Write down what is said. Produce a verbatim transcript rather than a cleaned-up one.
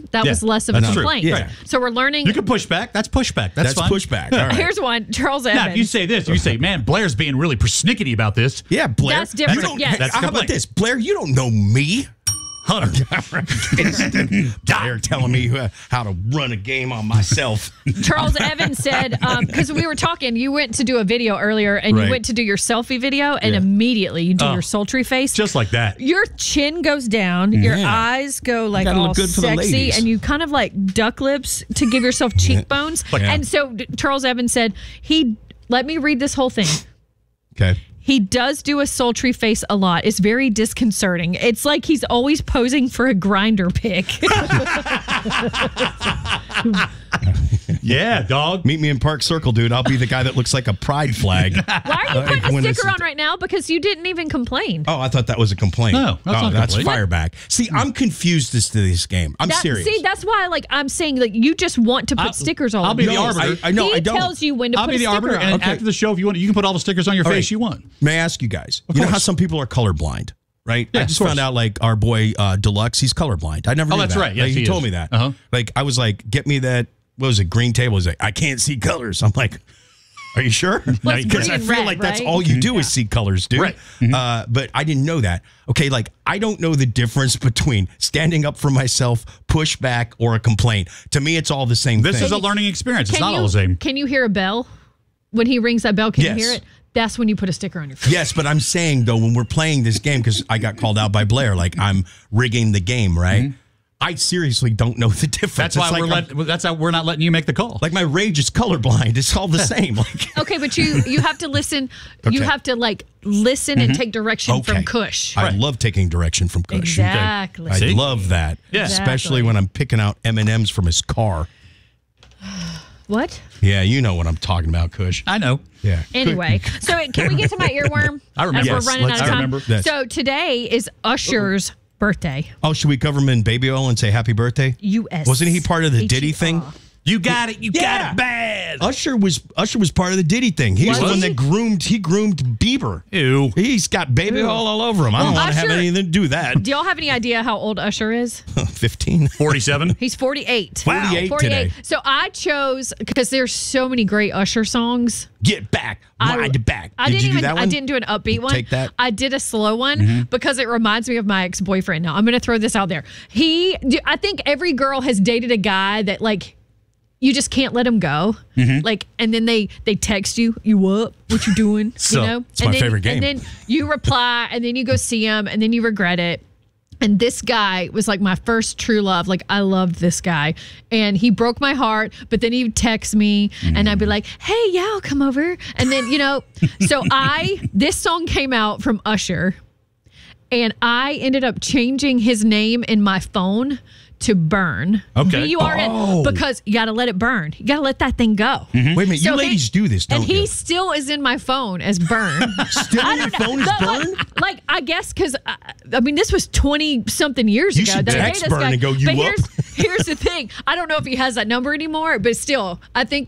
that Yeah, was less of a that's complaint. true. Yeah. So we're learning. You can push back. That's pushback. That's, That's fine. pushback. All right. Here's one. Charles Evans. Now, if you say this, you say, man, Blair's being really persnickety about this. Yeah, Blair. That's different, You don't, yes. That's a how about complaint. this, Blair? You don't know me. Hunter. Blair telling me uh, how to run a game on myself. Charles Evans said, because we were talking, you went to do a video earlier and Right. you went to do your selfie video, and Yeah. immediately you do Oh. your sultry face. Just like that. Your chin goes down, your Yeah. eyes go like Gotta all look good for the sexy, ladies. and you kind of like duck lips to give yourself cheekbones. Yeah. And so D- Charles Evans said, he let me read this whole thing. Okay. He does do a sultry face a lot. It's very disconcerting. It's like he's always posing for a grinder pic. Yeah, dog. Meet me in Park Circle, dude. I'll be the guy that looks like a pride flag. Why are you Uh, putting when a it's- sticker on right now? Because you didn't even complain. Oh, I thought that was a complaint. No, that's oh, not a that's complaint. fireback. See, I'm confused as to this game. I'm That- serious. See, that's why, like, I'm saying, like, you just want to put I'll- stickers all I'll over be it. the No, arbiter. I, I know. he I don't. tells you when to I'll put be a the sticker arbiter, on. and Okay. after the show, if you want, you can put all the stickers on your All face right. you want. May I ask you guys? You know how course. some people are colorblind, right? Yeah, I of just course. found out like our boy uh, Deluxe, he's colorblind. I never Oh, knew that's that. right. Yes, Like, he, he told is. me that. Uh-huh. Like I was like, get me that. What was it? Green table. He's like, I can't see colors. I'm like, are you sure? Well, it's Because green I and feel red, like that's right? all you do is see colors, dude. Right. Mm-hmm. Uh, but I didn't know that. Okay, like I don't know the difference between standing up for myself, pushback, or a complaint. To me, it's all the same This thing. is a learning experience. It's Can not you, all the same. Can you hear a bell? When he rings that bell, can Yes. you hear it? That's when you put a sticker on your face. Yes, but I'm saying though, when we're playing this game, because I got called out by Blair, like I'm rigging the game, right? I seriously don't know the difference. That's why It's like we're I'm- let, that's how we're not letting you make the call. like my rage is colorblind. It's all the same. Like Okay, but you you have to listen. You Okay. have to like listen and take direction from okay. Kush. I love taking direction from Kush. Exactly. I See? love that, Yeah. especially Exactly. when I'm picking out M and M's from his car. What? Yeah, you know what I'm talking about, Kush. I know. Yeah. Anyway, so can we get to my earworm? I remember. As Yes, we're running let's out of go. time. I remember. Yes. So today is Usher's birthday. Oh, should we cover him in baby oil and say happy birthday? U S Wasn't he part of the Diddy thing? You got it. You Yeah. got it bad. Usher was Usher was part of the Diddy thing. He's Was the one he? that groomed. He groomed Bieber. Ew. He's got baby Ew. oil all over him. I don't Well, want to have Usher- anything to do with that. Do y'all have any idea how old Usher is? Fifteen. forty-seven. He's forty-eight. Wow. forty-eight today. So I chose, because there's so many great Usher songs. Get back, I- ride back. I Did didn't you do even. that one? I didn't do an upbeat one. Take that. I did a slow one Mm-hmm. because it reminds me of my ex boyfriend. Now I'm going to throw this out there. He, I think every girl has dated a guy that like you just can't let him go. Mm-hmm. Like, and then they they text you, you up? What you doing? So, you know, it's and my then, favorite game. And then you reply, and then you go see him, and then you regret it. And this guy was like my first true love. Like I loved this guy, and he broke my heart. But then he'd text me, and I'd be like, "Hey, yeah, I'll come over." And then you know, so I this song came out from Usher, and I ended up changing his name in my phone to Burn. Okay. B U R N, Oh. because you got to let it burn. You got to let that thing go. Wait a minute, So you he- ladies do this, don't and he you? still is in my phone as Burn. Still I on your don't know. phone is But, Burn? Like, like, I guess because I, I mean this was twenty something years You ago. should that I text dated this Burn guy. and go, "You But up?" here's, here's the thing. I don't know if he has that number anymore, but still, I think